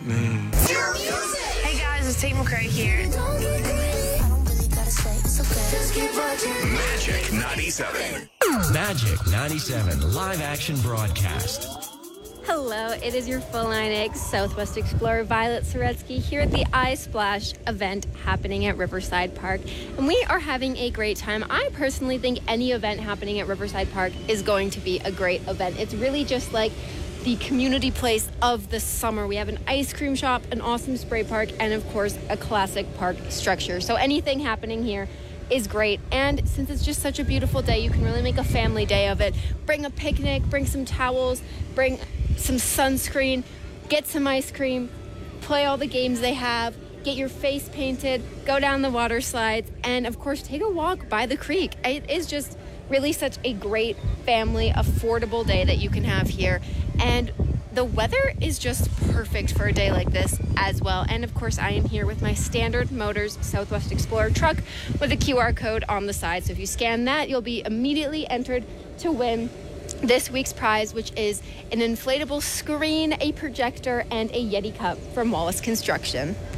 Hey guys, it's Tate McRae here. Magic 97. Magic 97 live action broadcast. Hello, it is your Full-Line X Southwest Explorer Violet Soretsky here at the iSplash event happening at Riverside Park. And we are having a great time. I personally think any event happening at Riverside Park is going to be a great event. It's really just like the community place of the summer. We have an ice cream shop, an awesome spray park, and of course, a classic park structure. So anything happening here is great. And since it's just such a beautiful day, you can really make a family day of it. Bring a picnic, bring some towels, bring some sunscreen, get some ice cream, play all the games they have, get your face painted, go down the water slides, and of course take a walk by the creek. It is just really such a great family, affordable day that you can have here. And the weather is just perfect for a day like this as well. And of course, I am here with my Standard Motors Southwest Explorer truck with a QR code on the side. So if you scan that, you'll be immediately entered to win this week's prize, which is an inflatable screen, a projector, and a Yeti cup from Wallace Construction.